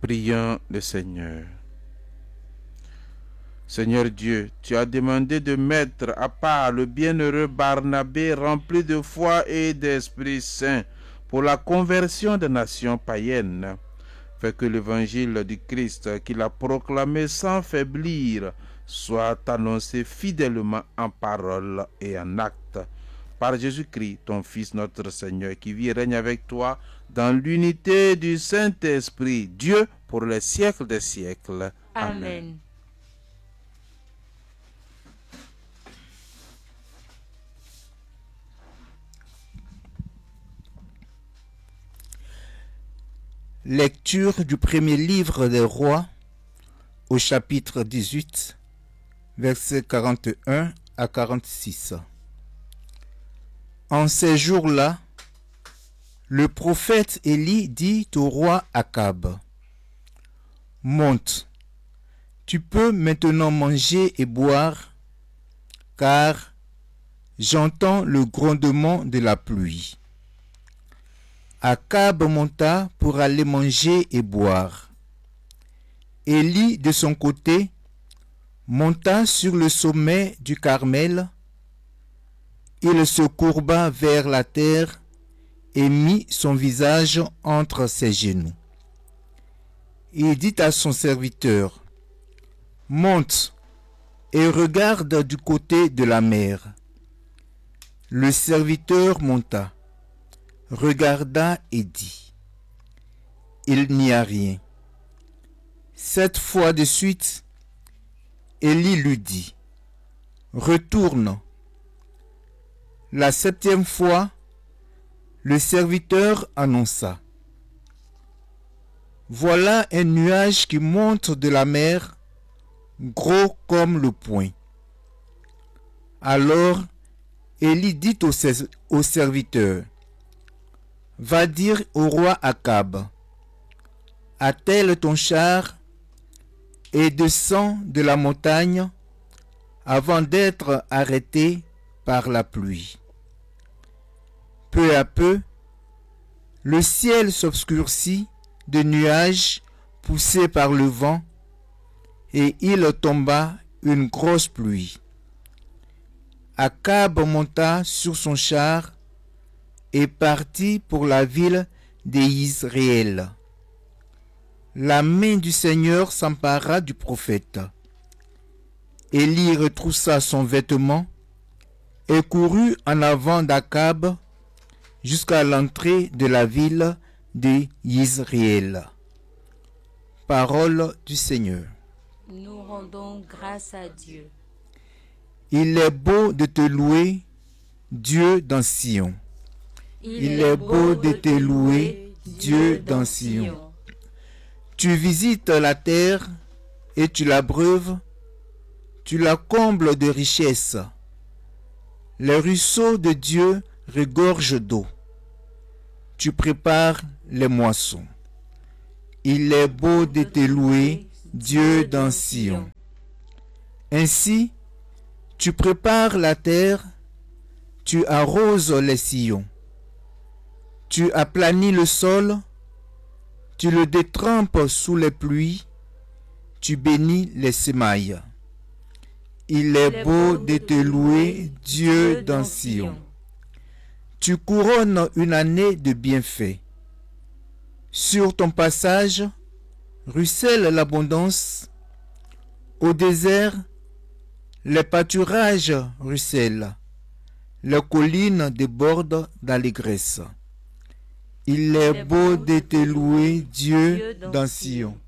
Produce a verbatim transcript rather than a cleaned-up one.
Prions le Seigneur. Seigneur Dieu, tu as demandé de mettre à part le bienheureux Barnabé rempli de foi et d'Esprit Saint pour la conversion des nations païennes. Fais que l'évangile du Christ qu'il a proclamé sans faiblir soit annoncé fidèlement en parole et en acte. Par Jésus-Christ, ton Fils, notre Seigneur, qui vit et règne avec toi dans l'unité du Saint-Esprit, Dieu pour les siècles des siècles. Amen. Amen. Lecture du premier livre des Rois au chapitre dix-huit, versets quarante et un à quarante-six. En ces jours-là, le prophète Élie dit au roi Akab: « Monte, tu peux maintenant manger et boire, car j'entends le grondement de la pluie. » Akab monta pour aller manger et boire. Élie, de son côté, monta sur le sommet du Carmel. Il se courba vers la terre et mit son visage entre ses genoux. Il dit à son serviteur: « Monte et regarde du côté de la mer. » Le serviteur monta, regarda et dit: « Il n'y a rien. » Sept fois de suite, Élie lui dit: « Retourne. » La septième fois, le serviteur annonça: « Voilà un nuage qui monte de la mer, gros comme le poing. » Alors Élie dit au, au serviteur: « Va dire au roi Akab: attelle ton char et descends de la montagne avant d'être arrêté par la pluie. » Peu à peu, le ciel s'obscurcit de nuages poussés par le vent, et il tomba une grosse pluie. Akab monta sur son char et partit pour la ville d'Israël. La main du Seigneur s'empara du prophète. Élie retroussa son vêtement et courut en avant d'Akab jusqu'à l'entrée de la ville d'Israël. Parole du Seigneur. Nous rendons grâce à Dieu. Il est beau de te louer, Dieu dans Sion. Il, Il est beau de te louer, Dieu dans Sion. Tu visites la terre et tu l'abreuves, tu la combles de richesses. Les ruisseaux de Dieu regorgent d'eau. Tu prépares les moissons. Il est beau de te louer, Dieu dans Sion. Ainsi, tu prépares la terre, tu arroses les sillons. Tu aplanis le sol, tu le détrempes sous les pluies, tu bénis les semailles. Il est beau de te louer, Dieu dans Sion. Tu couronnes une année de bienfaits. Sur ton passage, ruisselle l'abondance. Au désert, les pâturages ruissellent. Les collines débordent d'allégresse. Il est beau de te louer, Dieu dans Sion.